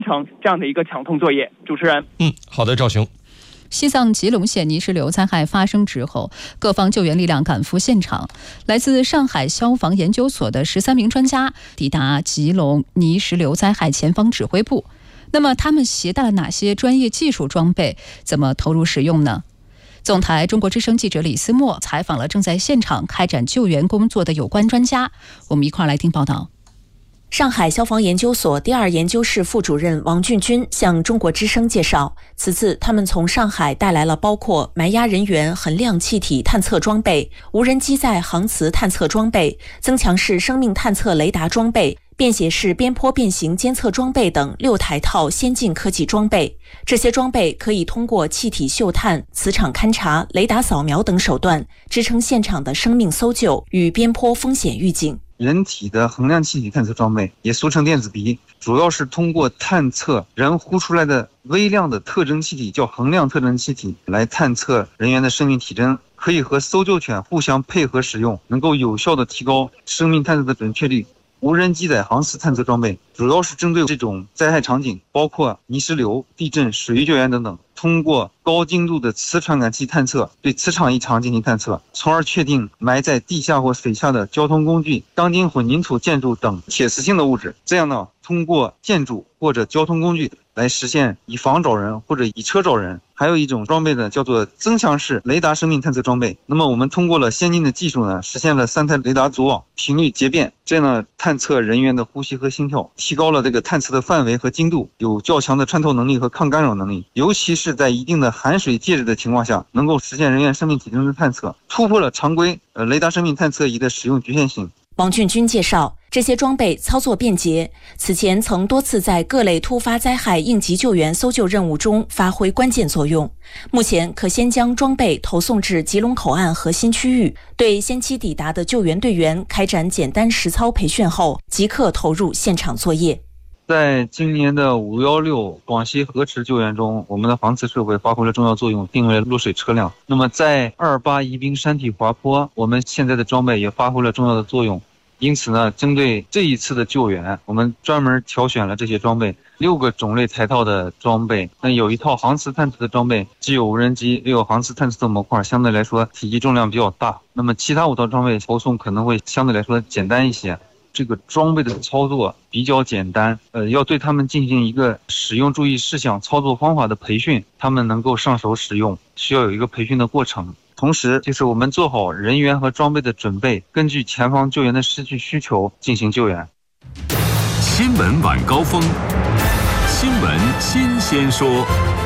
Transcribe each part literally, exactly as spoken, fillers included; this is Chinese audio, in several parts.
成这样的一个抢通作业。主持人， 嗯，好的，赵雄。 西藏吉隆县泥石流灾害发生之后，各方救援力量赶赴现场。来自上海消防研究所的十三名专家抵达吉隆泥石流灾害前方指挥部。那么，他们携带了哪些专业技术装备？怎么投入使用呢？总台中国之声记者李思墨采访了正在现场开展救援工作的有关专家，我们一块来听报道。 上海消防研究所第二研究室副主任王俊军向中国之声介绍，此次他们从上海带来了包括埋压人员衡量气体探测装备、无人机载航磁探测装备、增强式生命探测雷达装备、便携式边坡变形监测装备等六台套先进科技装备。这些装备可以通过气体嗅探、磁场勘察、雷达扫描等手段，支撑现场的生命搜救与边坡风险预警。 人体的衡量气体探测装备，也俗称电子鼻，主要是通过探测人呼出来的微量的特征气体，叫衡量特征气体，来探测人员的生命体征，可以和搜救犬互相配合使用，能够有效的提高生命探测的准确率。无人机载航磁探测装备主要是针对这种灾害场景，包括泥石流、地震、水域救援等等，通过高精度的磁传感器探测，对磁场异常进行探测，从而确定埋在地下或水下的交通工具、钢筋混凝土建筑等铁磁性的物质。这样呢，通过建筑或者交通工具来实现以房找人或者以车找人。还有一种装备呢，叫做增强式雷达生命探测装备。那么我们通过了先进的技术呢，实现了三台雷达组网频率结变，这样呢探测人员的呼吸和心跳，提高了这个探测的范围和精度，有较强的穿透能力和抗干扰能力。尤其是在一定的含水介质的情况下，能够实现人员生命体征的探测，突破了常规呃雷达生命探测仪的使用局限性。 王俊军介绍，这些装备操作便捷，此前曾多次在各类突发灾害应急救援搜救任务中发挥关键作用。目前可先将装备投送至吉隆口岸核心区域，对先期抵达的救援队员开展简单实操培训后，即刻投入现场作业。 在今年的五幺六广西河池救援中，我们的航磁设备发挥了重要作用，定位了落水车辆。那么在二八宜宾山体滑坡，我们现在的装备也发挥了重要的作用。因此呢，针对这一次的救援，我们专门挑选了这些装备，六个种类台套的装备。那有一套航磁探测的装备，既有无人机，又有航磁探测的模块，相对来说体积重量比较大。那么其他五套装备投送可能会相对来说简单一些。这个装备的操作比较简单，呃，要对他们进行一个使用注意事项、操作方法的培训，他们能够上手使用，需要有一个培训的过程。同时，就是我们做好人员和装备的准备，根据前方救援的实际需求进行救援。 新闻晚高峰，新闻新鲜说。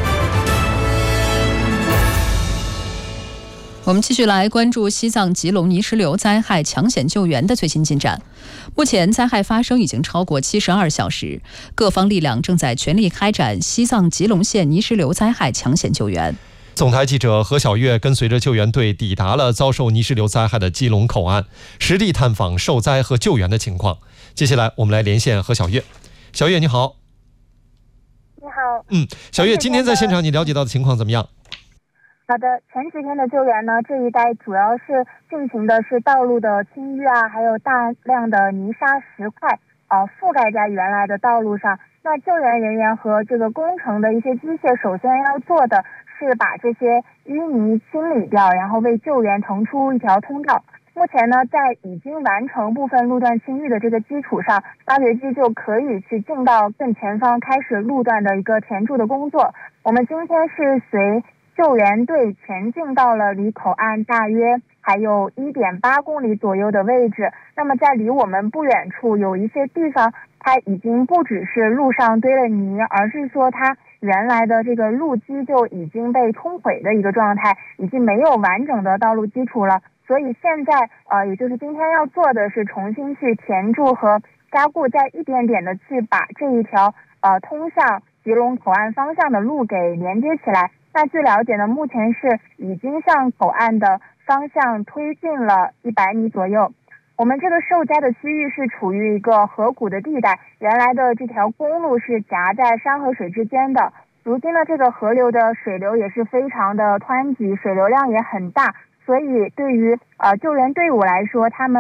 我们继续来关注西藏吉隆泥石流灾害抢险救援的最新进展。目前灾害发生已经超过七十二小时，各方力量正在全力开展西藏吉隆县泥石流灾害抢险救援。 总台记者何小月跟随着救援队抵达了遭受泥石流灾害的基隆口岸，实地探访受灾和救援的情况。接下来我们来连线何小月。小月你好。 你好。 嗯，小月，今天在现场你了解到的情况怎么样？ 好的，前几天的救援呢，这一带主要是进行的是道路的清淤啊，还有大量的泥沙石块呃覆盖在原来的道路上。那救援人员和这个工程的一些机械，首先要做的是把这些淤泥清理掉，然后为救援腾出一条通道。目前呢，在已经完成部分路段清淤的这个基础上，挖掘机就可以去进到更前方，开始路段的一个填筑的工作。我们今天是随救援队前进到了离口岸大约还有 一点八公里左右的位置。那么在离我们不远处有一些地方，它已经不只是路上堆了泥，而是说它原来的这个路基就已经被冲毁的一个状态，已经没有完整的道路基础了。所以现在呃，也就是今天要做的是重新去填筑和加固，再一点点的去把这一条呃通向吉隆口岸方向的路给连接起来。那据了解呢，目前是已经向口岸的方向推进了一百米左右。我们这个受灾的区域是处于一个河谷的地带，原来的这条公路是夹在山和水之间的。如今呢，这个河流的水流也是非常的湍急，水流量也很大，所以对于呃救援队伍来说，他们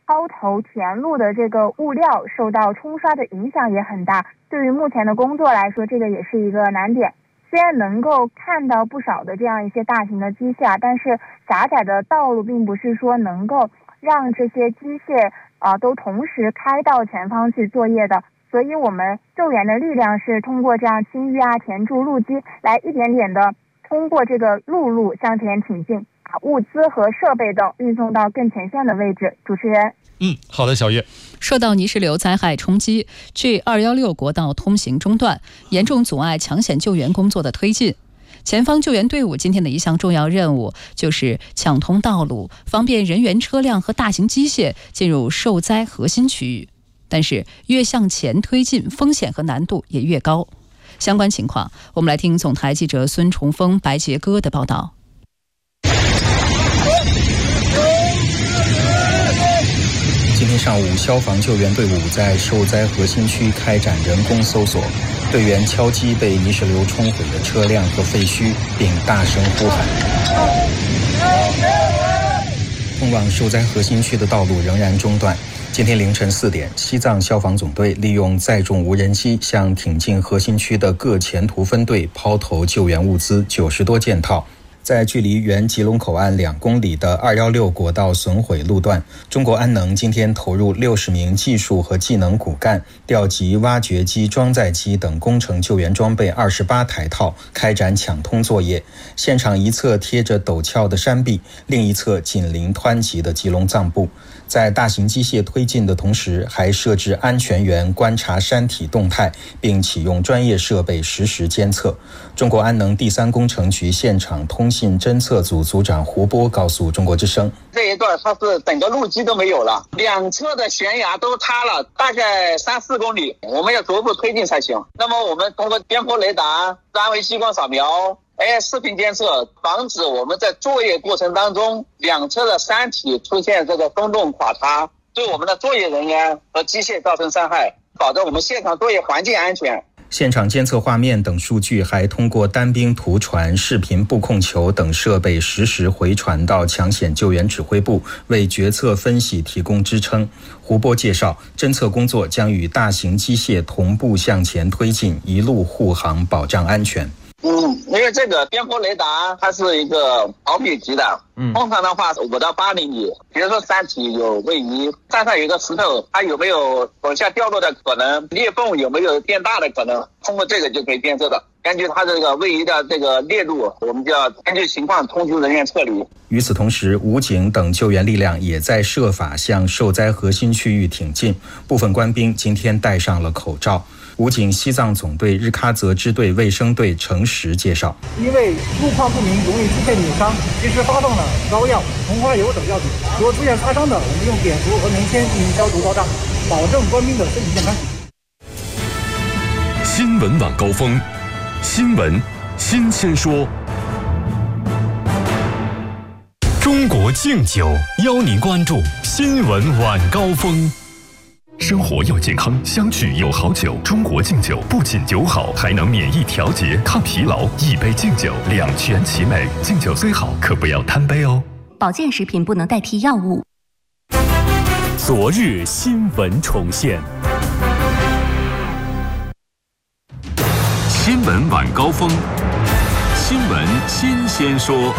抛投填入的这个物料受到冲刷的影响也很大，对于目前的工作来说，这个也是一个难点。虽然能够看到不少的这样一些大型的机械啊，但是狭窄的道路并不是说能够让这些机械啊、呃、都同时开到前方去作业的。所以我们救援的力量是通过这样清淤啊、填筑路基来一点点的通过这个陆路向前挺进，把物资和设备等运送到更前线的位置。主持人， 嗯，好的，小月。 受到泥石流灾害冲击 ，G 二一六国道通行中断，严重阻碍抢险救援工作的推进。前方救援队伍今天的一项重要任务就是抢通道路，方便人员、车辆和大型机械进入受灾核心区域。但是越向前推进，风险和难度也越高。相关情况，我们来听总台记者孙崇峰、白杰哥的报道。 今天上午，消防救援队伍在受灾核心区开展人工搜索，队员敲击被泥石流冲毁的车辆和废墟，并大声呼喊。通往受灾核心区的道路仍然中断。今天凌晨四点，西藏消防总队利用载重无人机向挺进核心区的各前途分队抛投救援物资九十多件套。在距离原吉隆口岸两公里的二一六国道损毁路段，中国安能今天投入六十名技术和技能骨干，调集挖掘机、装载机等工程救援装备二十八台套，开展抢通作业。现场一侧贴着陡峭的山壁，另一侧紧邻湍急的吉隆藏布。在大型机械推进的同时，还设置安全员观察山体动态，并启用专业设备实时监测。中国安能第三工程局现场通信侦测组组长胡波告诉中国之声， 这一段它是整个路基都没有了，两侧的悬崖都塌了，大概三四公里，我们要逐步推进才行。那么我们通过边坡雷达、三维激光扫描、A I 视频监测，防止我们在作业过程当中两侧的山体出现这个松动垮塌，对我们的作业人员和机械造成伤害，保证我们现场作业环境安全。 现场监测画面等数据还通过单兵图传、视频布控球等设备实时回传到抢险救援指挥部，为决策分析提供支撑。胡波介绍，侦测工作将与大型机械同步向前推进，一路护航，保障安全。 嗯，因为这个边坡雷达它是一个毫米级的，嗯，通常的话五到八厘米。比如说山体有位移，山上有一个石头，它有没有往下掉落的可能，裂缝有没有变大的可能，通过这个就可以监测的。根据它这个位移的这个裂路，我们就要根据情况通知人员撤离。 与此同时，武警等救援力量也在设法向受灾核心区域挺进，部分官兵今天戴上了口罩。武警西藏总队日喀则支队卫生队程实介绍， 因为路况不明容易出现扭伤，及时发放了膏药、红花油等药品。如果出现擦伤的，我们用碘伏和棉签进行消毒包扎，保证官兵的身体健康。 新闻晚高峰，新闻新鲜说。中国敬酒邀您关注新闻晚高峰。生活又健康，相聚又好酒。中国敬酒不仅酒好，还能免疫调节、抗疲劳。一杯敬酒，两全其美。敬酒虽好，可不要贪杯哦。 保健食品不能代替药物。 昨日新闻重现。新闻晚高峰，新闻新鲜说。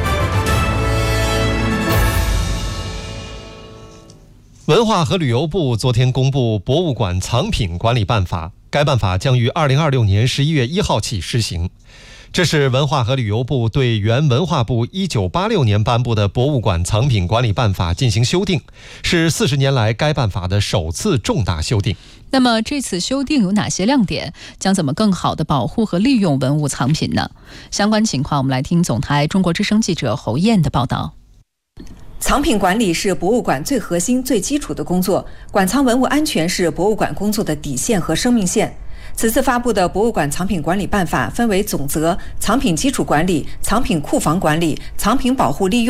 文化和旅游部昨天公布《博物馆藏品管理办法》，该办法将于二零二六年十一月一号起施行。这是文化和旅游部对原文化部一九八六年颁布的《博物馆藏品管理办法》进行修订，是四十年来该办法的首次重大修订。 那么这次修订有哪些亮点？将怎么更好地保护和利用文物藏品呢？相关情况，我们来听总台中国之声记者侯燕的报道。 藏品管理是博物馆最核心、最基础的工作，馆藏文物安全是博物馆工作的底线和生命线。此次发布的《博物馆藏品管理办法》分为总则、藏品基础管理、藏品库房管理、藏品保护利用